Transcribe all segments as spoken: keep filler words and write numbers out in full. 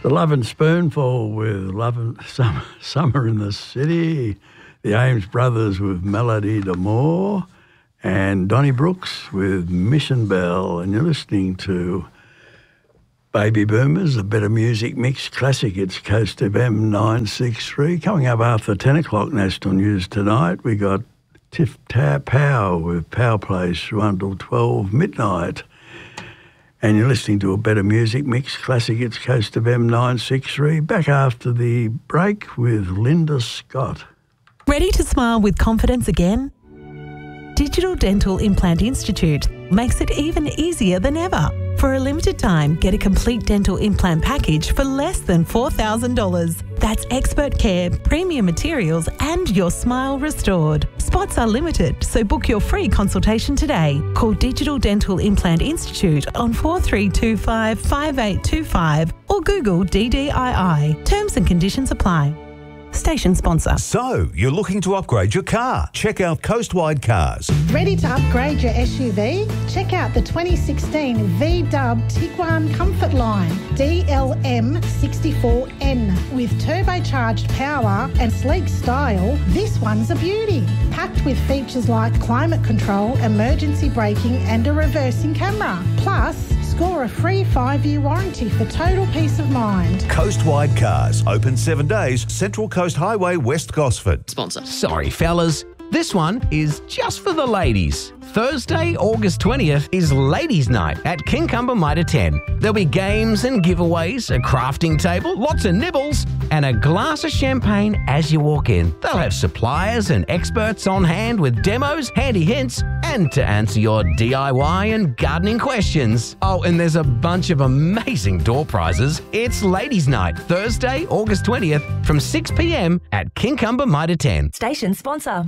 The Lovin' Spoonful with Lovin' Summer, Summer in the City. The Ames Brothers with Melody d'Amour. And Donnie Brooks with Mission Bell. And you're listening to Baby Boomers, a Better Music Mix Classic. It's Coast F M nine sixty-three. Coming up after ten o'clock National News tonight, we got Tiff Power with Power Plays through until twelve midnight. And you're listening to a Better Music Mix Classic. It's Coast F M nine sixty-three. Back after the break with Linda Scott. Ready to smile with confidence again? Digital Dental Implant Institute makes it even easier than ever. For a limited time, get a complete dental implant package for less than four thousand dollars. That's expert care, premium materials, and your smile restored. Spots are limited, so book your free consultation today. Call Digital Dental Implant Institute on four three two five, five eight two five or Google D D I I. Terms and conditions apply. Station sponsor. So, you're looking to upgrade your car? Check out Coastwide Cars. Ready to upgrade your S U V? Check out the twenty sixteen V-Dub Tiguan Comfort Line D L M sixty-four N. With turbocharged power and sleek style, this one's a beauty. Packed with features like climate control, emergency braking and a reversing camera. Plus, score a free five-year warranty for total peace of mind. Coastwide Cars, open seven days, Central Coast Highway, West Gosford. Sponsor. Sorry, fellas. This one is just for the ladies. Thursday, August twentieth is Ladies' Night at Kincumber Mitre ten. There'll be games and giveaways, a crafting table, lots of nibbles, and a glass of champagne as you walk in. They'll have suppliers and experts on hand with demos, handy hints, and to answer your D I Y and gardening questions. Oh, and there's a bunch of amazing door prizes. It's Ladies' Night, Thursday, August twentieth from six p m at Kincumber Mitre ten. Station sponsor.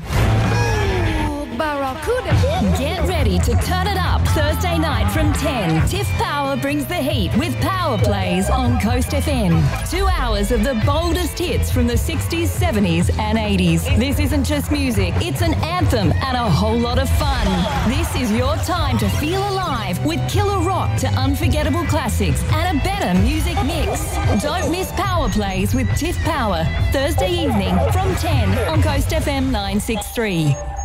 Barracuda. Get ready to turn it up Thursday night from ten. Tiff Power brings the heat with Power Plays on Coast F M. Two hours of the boldest hits from the sixties, seventies and eighties. This isn't just music, it's an anthem and a whole lot of fun. This is your time to feel alive with killer rock to unforgettable classics and a better music mix. Don't miss Power Plays with Tiff Power, Thursday evening from ten on Coast F M nine sixty-three.